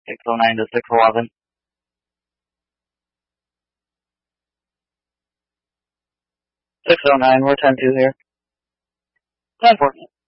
609 to 611. 609, we're 10-2 here. 10-4.